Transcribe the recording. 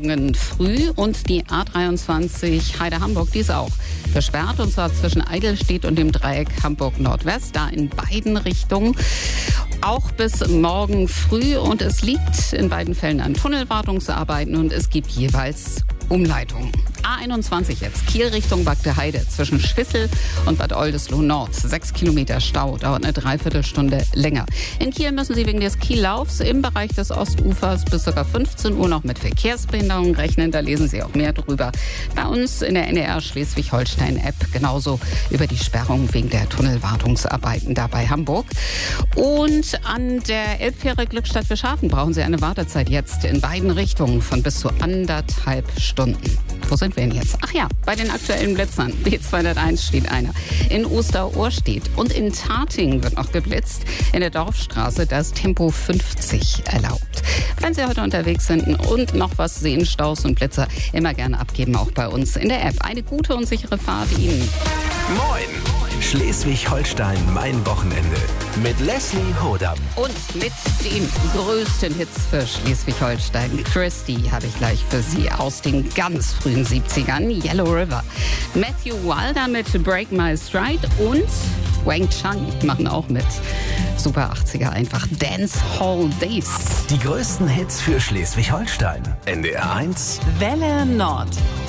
morgen früh. Und die A23 Heide-Hamburg, die ist auch gesperrt. Und zwar zwischen Eidelstedt und dem Dreieck Hamburg-Nordwest, da in beiden Richtungen. Auch bis morgen früh. Und es liegt in beiden Fällen an Tunnelwartungsarbeiten und es gibt jeweils Umleitungen. A21 jetzt, Kiel Richtung Bagde Heide zwischen Schwissel und Bad Oldesloe Nord. 6 Kilometer Stau, dauert eine Dreiviertelstunde länger. In Kiel müssen Sie wegen des Kiellaufs im Bereich des Ostufers bis ca. 15 Uhr noch mit Verkehrsbehinderungen rechnen. Da lesen Sie auch mehr drüber bei uns in der NDR Schleswig-Holstein-App. Genauso über die Sperrung wegen der Tunnelwartungsarbeiten da bei Hamburg. Und an der Elbfähre Glückstadt-Bischhafen brauchen Sie eine Wartezeit jetzt in beiden Richtungen von bis zu 1,5 Stunden. Wo sind wir denn jetzt? Ach ja, bei den aktuellen Blitzern. B201 steht einer. In Osterohr steht. Und in Tating wird noch geblitzt. In der Dorfstraße, da ist Tempo 50 erlaubt. Wenn Sie heute unterwegs sind und noch was sehen, Staus und Blitzer, immer gerne abgeben, auch bei uns in der App. Eine gute und sichere Fahrt Ihnen. Moin! Schleswig-Holstein, mein Wochenende. Mit Leslie Hodam. Und mit den größten Hits für Schleswig-Holstein. Christy habe ich gleich für Sie aus den ganz frühen 70ern. Yellow River. Matthew Wilder mit Break My Stride und Wang Chung machen auch mit. Super 80er einfach. Dance Hall Days. Die größten Hits für Schleswig-Holstein. NDR 1. Welle Nord.